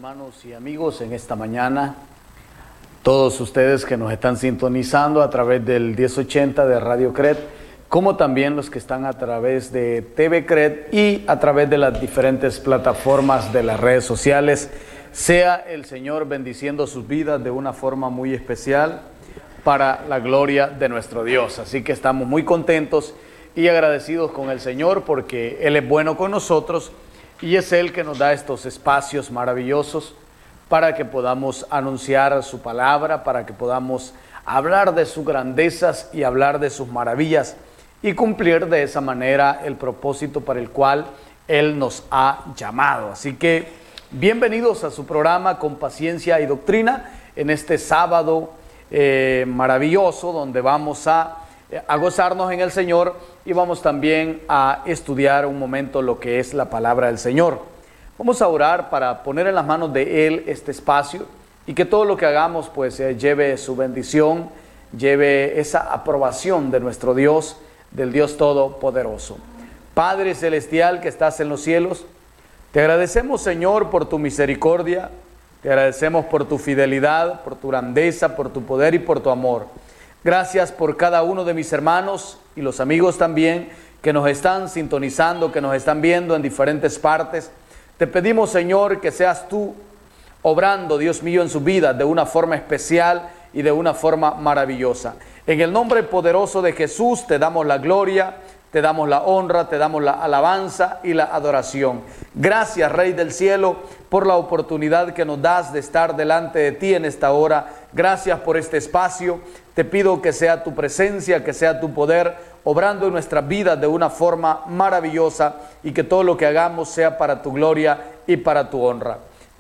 hermanos y amigos en esta mañana. Todos ustedes que nos están sintonizando a través del 1080 de Radio Cred, como también los que están a través de TV Cred y a través de las diferentes plataformas de las redes sociales. Sea el Señor bendiciendo sus vidas de una forma muy especial para la gloria de nuestro Dios. Así que estamos muy contentos y agradecidos con el Señor porque Él es bueno con nosotros y es Él que nos da estos espacios maravillosos para que podamos anunciar su palabra, para que podamos hablar de sus grandezas y hablar de sus maravillas y cumplir de esa manera el propósito para el cual Él nos ha llamado. Así que bienvenidos a su programa Con Paciencia y Doctrina en este sábado maravilloso donde vamos a gozarnos en el Señor y vamos también a estudiar un momento lo que es la palabra del Señor. Vamos a orar para poner en las manos de Él este espacio y que todo lo que hagamos pues lleve su bendición, lleve esa aprobación de nuestro Dios, del Dios Todopoderoso. Padre Celestial que estás en los cielos, te agradecemos, Señor, por tu misericordia, te agradecemos por tu fidelidad, por tu grandeza, por tu poder y por tu amor. Gracias por cada uno de mis hermanos y los amigos también que nos están sintonizando, que nos están viendo en diferentes partes. Te pedimos, Señor, que seas tú obrando, Dios mío, en su vida de una forma especial y de una forma maravillosa. En el nombre poderoso de Jesús te damos la gloria, te damos la honra, te damos la alabanza y la adoración. Gracias, Rey del Cielo, por la oportunidad que nos das de estar delante de ti en esta hora. Gracias por este espacio. Te pido que sea tu presencia, que sea tu poder, obrando en nuestras vidas de una forma maravillosa y que todo lo que hagamos sea para tu gloria y para tu honra.